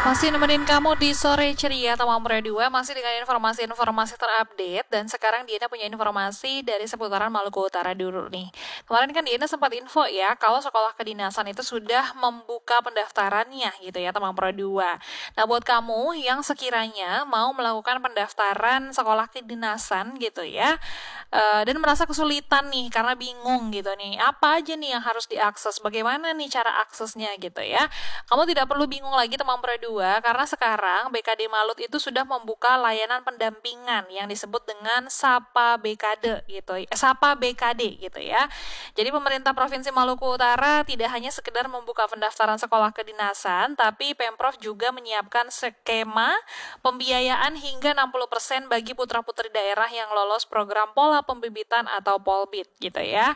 Masih nemenin kamu di sore ceria Tamam Radio 2, masih dengan informasi-informasi terupdate. Dan sekarang Diana punya informasi dari seputaran Maluku Utara dulu nih. Kemarin kan Diana sempat info ya, kalau sekolah kedinasan itu sudah membuka pendaftarannya gitu ya, Tamam Radio 2. Nah buat kamu yang sekiranya mau melakukan pendaftaran sekolah kedinasan gitu ya, dan merasa kesulitan nih karena bingung gitu nih, apa aja nih yang harus diakses, bagaimana nih cara aksesnya gitu ya. Kamu tidak perlu bingung lagi teman Pro 2 karena sekarang BKD Malut itu sudah membuka layanan pendampingan yang disebut dengan Sapa BKD gitu. Sapa BKD gitu ya. Jadi pemerintah Provinsi Maluku Utara tidak hanya sekedar membuka pendaftaran sekolah kedinasan, tapi Pemprov juga menyiapkan skema pembiayaan hingga 60% bagi putra-putri daerah yang lolos program pola pembibitan atau Polbit gitu ya.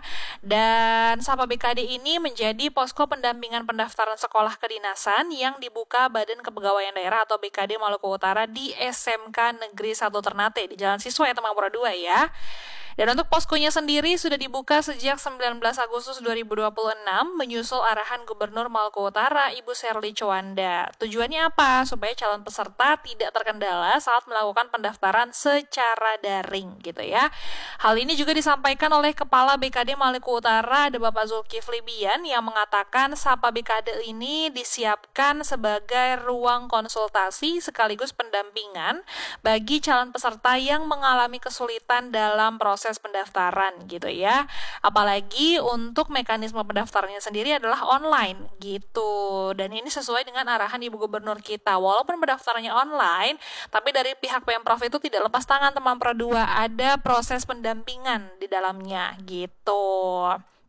Dan Sapa BKD ini menjadi posko pendampingan pendaftaran sekolah kedinasan yang dibuka Badan Kepegawaian Daerah atau BKD Maluku Utara di SMK Negeri 1 Ternate di Jalan Siswa ya teman Pro 2 ya. Dan untuk poskonya sendiri sudah dibuka sejak 19 Agustus 2026 menyusul arahan Gubernur Maluku Utara Ibu Sherly Chowanda. Tujuannya apa? Supaya calon peserta tidak terkendala saat melakukan pendaftaran secara daring gitu ya. Hal ini juga disampaikan oleh Kepala BKD Maluku Utara ada Bapak Zulkifli Bian yang mengatakan Sapa BKD ini disiapkan sebagai ruang konsultasi sekaligus pendampingan bagi calon peserta yang mengalami kesulitan dalam proses pendaftaran gitu ya. Apalagi untuk mekanisme pendaftarannya sendiri adalah online gitu. Dan ini sesuai dengan arahan Ibu Gubernur kita. Walaupun pendaftarannya online, tapi dari pihak Pemprov itu tidak lepas tangan teman Pro 2, ada proses pendampingan di dalamnya gitu.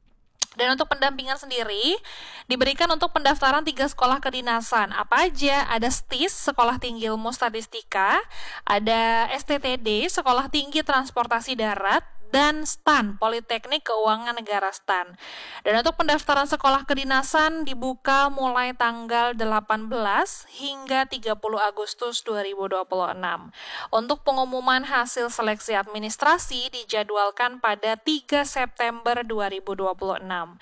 Dan untuk pendampingan sendiri diberikan untuk pendaftaran 3 sekolah kedinasan. Apa aja? Ada STIS, Sekolah Tinggi Ilmu Statistika, ada STTD, Sekolah Tinggi Transportasi Darat, dan STAN, Politeknik Keuangan Negara STAN. Dan untuk pendaftaran sekolah kedinasan dibuka mulai tanggal 18 hingga 30 Agustus 2026. Untuk pengumuman hasil seleksi administrasi dijadwalkan pada 3 September 2026.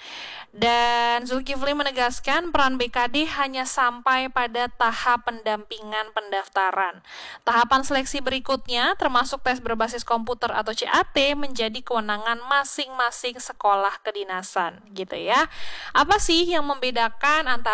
Dan Zulkifli menegaskan peran BKD hanya sampai pada tahap pendampingan pendaftaran. Tahapan seleksi berikutnya termasuk tes berbasis komputer atau CAT menjadi kewenangan masing-masing sekolah kedinasan gitu ya. Apa sih yang membedakan antara